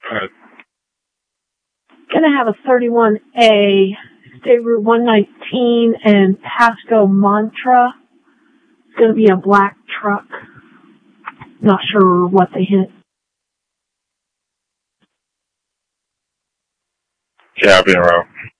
Gonna have a 31A, State Route 119 and Pasco Mantra. It's gonna be a black truck. Not sure what they hit. Yeah, I've been around.